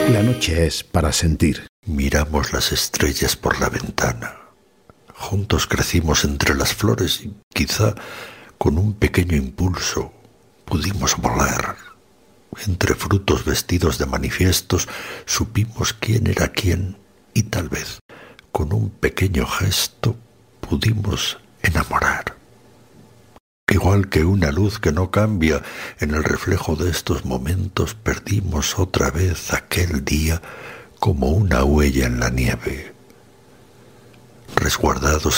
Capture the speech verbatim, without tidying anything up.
La noche es para sentir. Miramos las estrellas por la ventana. Juntos crecimos entre las flores y quizá con un pequeño impulso pudimos volar. Entre frutos vestidos de manifiestos supimos quién era quién y tal vez con un pequeño gesto pudimos enamorar. Igual que una luz que no cambia, en el reflejo de estos momentos perdimos otra vez aquel día como una huella en la nieve. Resguardados